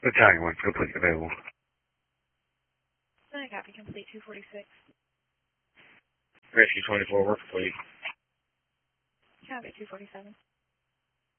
Battalion 1, complete available. I copy, complete 246. Rescue 24, work complete. Copy 247.